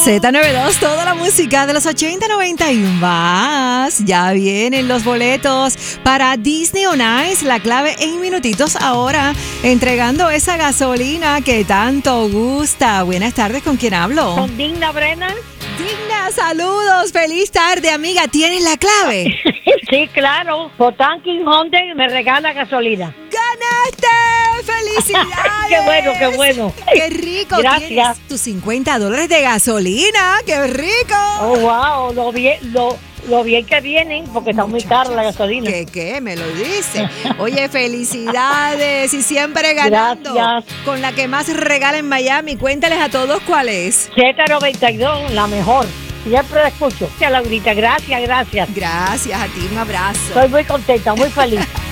Z92, toda la música de los 80, 90 y más. Ya vienen los boletos para Disney on Ice, la clave en minutitos ahora, entregando esa gasolina que tanto gusta. Buenas tardes, ¿con quién hablo? Con Digna Brennan. Digna, saludos, feliz tarde, amiga. ¿Tienes la clave? Sí, claro. Potankin Honda me regala gasolina. ¡Ganaste! ¡Felicidades! ¡Qué bueno, qué bueno! ¡Qué rico! Gracias. Tienes tus $50 de gasolina. ¡Qué rico! Oh, wow, lo bien que vienen, porque está muy cara la gasolina. ¿Qué? Me lo dice. Oye, felicidades y siempre ganando. Gracias. Con la que más regala en Miami. Cuéntales a todos cuál es. Z92, la mejor. Siempre la escucho. Laurita, gracias. Gracias a ti, un abrazo. Estoy muy contenta, muy feliz.